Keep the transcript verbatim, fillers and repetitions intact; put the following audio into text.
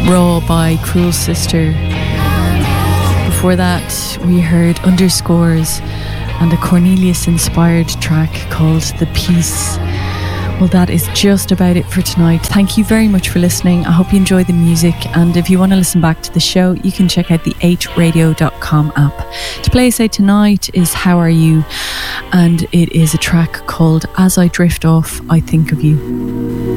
Raw by Cruel Sister. Before that, we heard Underscores and a Cornelius-inspired track called The Peace. Well, that is just about it for tonight. Thank you very much for listening. I hope you enjoy the music, and if you want to listen back to the show, you can check out the eight radio dot com app. To play us out tonight is How Are You, and it is a track called As I Drift Off, I Think of You.